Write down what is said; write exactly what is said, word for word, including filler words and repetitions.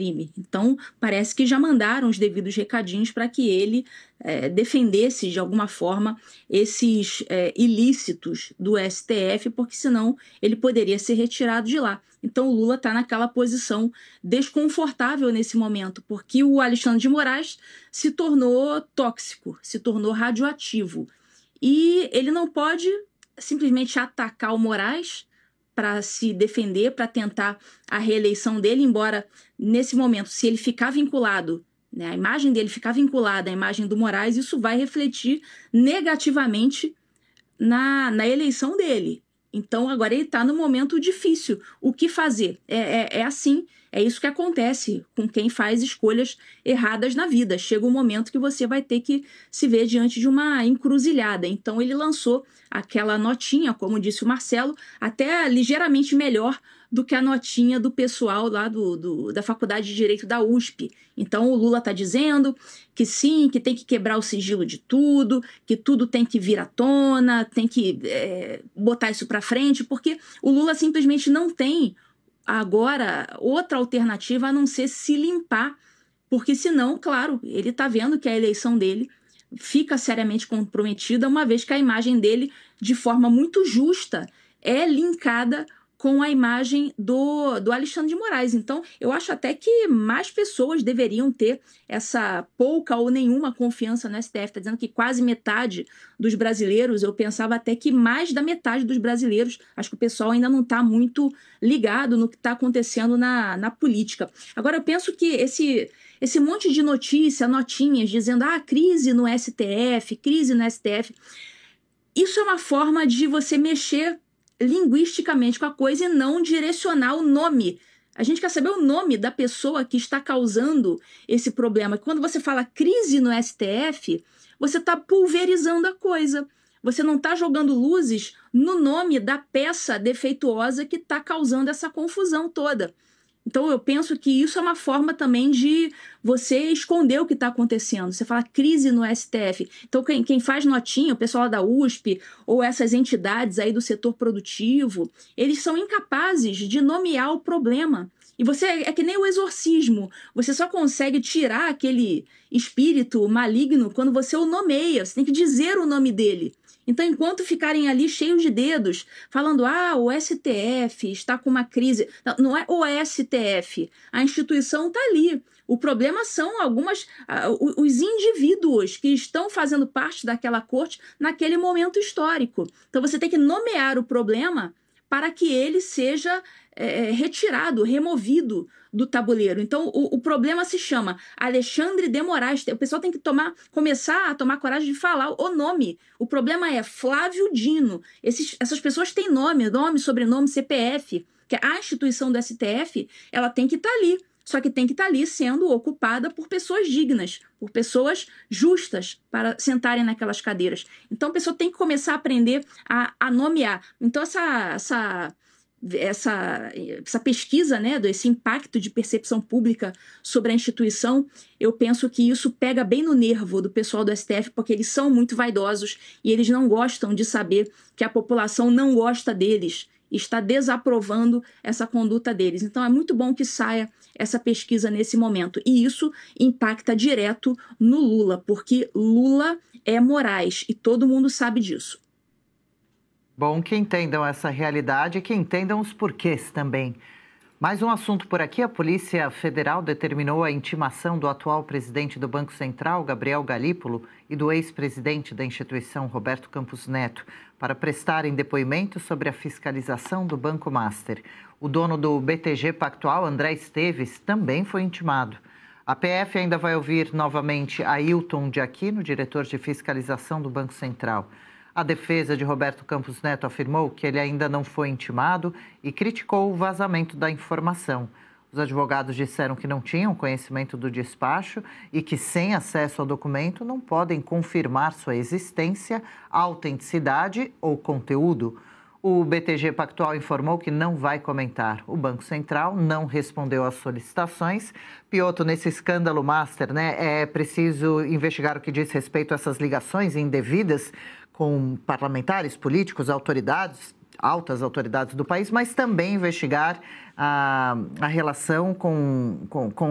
crime. Então, parece que já mandaram os devidos recadinhos para que ele é, defendesse, de alguma forma, esses é, ilícitos do S T F, porque senão ele poderia ser retirado de lá. Então, o Lula está naquela posição desconfortável nesse momento, porque o Alexandre de Moraes se tornou tóxico, se tornou radioativo. E ele não pode simplesmente atacar o Moraes para se defender, para tentar a reeleição dele, embora nesse momento, se ele ficar vinculado, né, a imagem dele ficar vinculada à imagem do Moraes, isso vai refletir negativamente na, na eleição dele. Então, agora ele está num momento difícil. O que fazer? É, é, é assim, é isso que acontece com quem faz escolhas erradas na vida. Chega um momento que você vai ter que se ver diante de uma encruzilhada. Então, ele lançou aquela notinha, como disse o Marcelo, até ligeiramente melhor do que a notinha do pessoal lá do, do, da Faculdade de Direito da U S P. Então, o Lula está dizendo que sim, que tem que quebrar o sigilo de tudo, que tudo tem que vir à tona, tem que é, botar isso para frente, porque o Lula simplesmente não tem agora outra alternativa a não ser se limpar, porque senão, claro, ele está vendo que a eleição dele fica seriamente comprometida, uma vez que a imagem dele, de forma muito justa, é linkada com a imagem do, do Alexandre de Moraes. Então, eu acho até que mais pessoas deveriam ter essa pouca ou nenhuma confiança no S T F. Está dizendo que quase metade dos brasileiros, eu pensava até que mais da metade dos brasileiros, acho que o pessoal ainda não está muito ligado no que está acontecendo na, na política. Agora, eu penso que esse, esse monte de notícia, notinhas, dizendo, ah, crise no S T F, crise no S T F, isso é uma forma de você mexer linguisticamente com a coisa e não direcionar o nome. A gente quer saber o nome da pessoa que está causando esse problema. Quando você fala crise no S T F, você está pulverizando a coisa. Você não está jogando luzes no nome da peça defeituosa que está causando essa confusão toda. Então, eu penso que isso é uma forma também de você esconder o que está acontecendo. Você fala crise no S T F. Então, quem, quem faz notinha, o pessoal da U S P ou essas entidades aí do setor produtivo, eles são incapazes de nomear o problema. E você é que nem o exorcismo. Você só consegue tirar aquele espírito maligno quando você o nomeia. Você tem que dizer o nome dele. Então, enquanto ficarem ali cheios de dedos, falando, ah, o S T F está com uma crise. Não, não é o S T F, a instituição está ali. O problema são algumas, uh, os indivíduos que estão fazendo parte daquela corte naquele momento histórico. Então, você tem que nomear o problema para que ele seja é, retirado, removido do tabuleiro. Então, o, o problema se chama Alexandre de Moraes. O pessoal tem que tomar, começar a tomar coragem de falar o nome. O problema é Flávio Dino. Esses, essas pessoas têm nome, nome, sobrenome, C P F, que a instituição do S T F, ela tem que estar ali. Só que tem que estar ali sendo ocupada por pessoas dignas, por pessoas justas para sentarem naquelas cadeiras. Então, a pessoa tem que começar a aprender a, a nomear. Então, essa... essa Essa, essa pesquisa, né, desse impacto de percepção pública sobre a instituição, eu penso que isso pega bem no nervo do pessoal do S T F, porque eles são muito vaidosos e eles não gostam de saber que a população não gosta deles e está desaprovando essa conduta deles. Então, é muito bom que saia essa pesquisa nesse momento. E isso impacta direto no Lula, porque Lula é Moraes e todo mundo sabe disso. Bom que entendam essa realidade e que entendam os porquês também. Mais um assunto por aqui. A Polícia Federal determinou a intimação do atual presidente do Banco Central, Gabriel Galípolo, e do ex-presidente da instituição, Roberto Campos Neto, para prestarem depoimento sobre a fiscalização do Banco Master. O dono do B T G Pactual, André Esteves, também foi intimado. A P F ainda vai ouvir novamente Ailton de Aquino, diretor de fiscalização do Banco Central. A defesa de Roberto Campos Neto afirmou que ele ainda não foi intimado e criticou o vazamento da informação. Os advogados disseram que não tinham conhecimento do despacho e que, sem acesso ao documento, não podem confirmar sua existência, autenticidade ou conteúdo. O B T G Pactual informou que não vai comentar. O Banco Central não respondeu às solicitações. Piotr, nesse escândalo Master, né, é preciso investigar o que diz respeito a essas ligações indevidas com parlamentares, políticos, autoridades, altas autoridades do país, mas também investigar a, a relação com, com, com